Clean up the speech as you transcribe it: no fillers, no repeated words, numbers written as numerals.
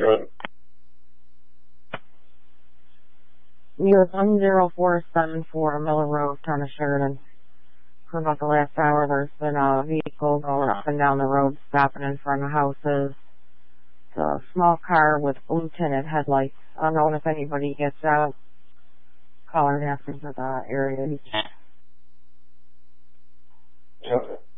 Good. You're 10474 Miller Road, town of Sheridan. For about the last hour, there's been a vehicle going up and down the road, stopping in front of houses. It's a small car with blue tinted headlights. Unknown if anybody gets out. Caller answers to the area. Okay.